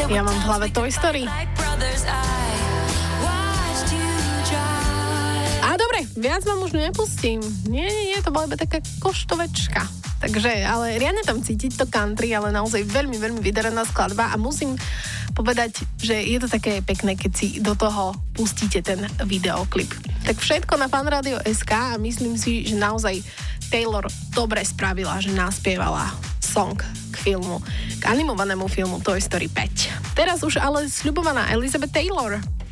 Ja mám v hlave Toy Story. A dobre, viac vám už nepustím. Nie, to bola iba taká koštovečka. Takže, ale riadne tam cítiť to country, ale naozaj veľmi, veľmi vydaraná skladba a musím povedať, že je to také pekné, keď si do toho pustíte ten videoklip. Tak všetko na fanradio.sk a myslím si, že naozaj Taylor dobre spravila, že naspievala song k filmu, k animovanému filmu Toy Story 5. Teraz už ale sľubovaná Elizabeth Taylor.